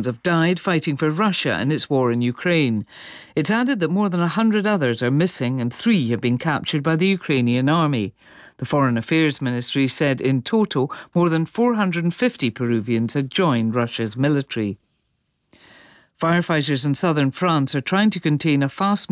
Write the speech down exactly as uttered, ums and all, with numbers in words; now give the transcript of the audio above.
Peruvians have died fighting for Russia in its war in Ukraine. It's added that more than one hundred others are missing and three have been captured by the Ukrainian army. The Foreign Affairs Ministry said in total more than four hundred fifty Peruvians had joined Russia's military. Firefighters in southern France are trying to contain a fast